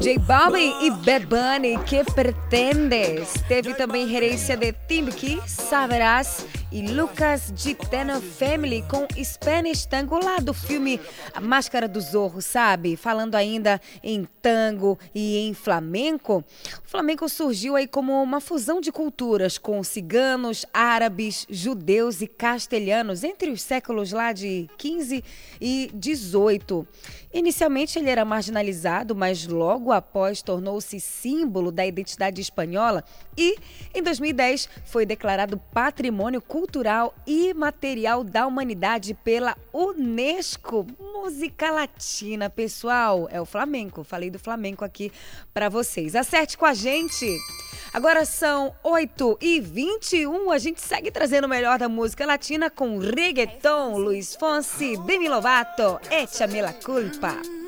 J Balvin e Bad Bunny, Que Pretendes. Teve também gerência de Timbuki, Saberás e Lucas Gitano Family com Spanish Tango lá do filme A Máscara do Zorro, sabe? Falando ainda em tango e em flamenco. O flamenco surgiu aí como uma fusão de culturas com ciganos, árabes, judeus e castelhanos entre os séculos lá de 15 e 18. Inicialmente ele era marginalizado, mas logo após tornou-se símbolo da identidade espanhola e, em 2010, foi declarado Patrimônio Cultural e Material da Humanidade pela Unesco. Música latina, pessoal, é o flamenco. Falei do flamenco aqui para vocês. Acerte com a gente! Agora são 8h21, a gente segue trazendo o melhor da música latina com reggaeton, Luiz Fonsi, Demi Lovato, Échame la culpa.